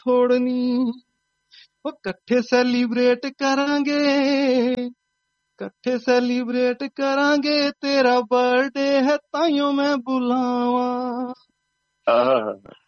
ਥੋੜ ਨੀ। ਉਹ ਇਕੱਠੇ ਸੈਲੀਬ੍ਰੇਟ ਕਰਾਂਗੇ, ਇਕੱਠੇ ਸੈਲੀਬ੍ਰੇਟ ਕਰਾਂਗੇ, ਤੇਰਾ ਬਰਥਡੇ ਹੈ ਤਾਈਓ ਮੈਂ ਬੁਲਾਵਾਂ।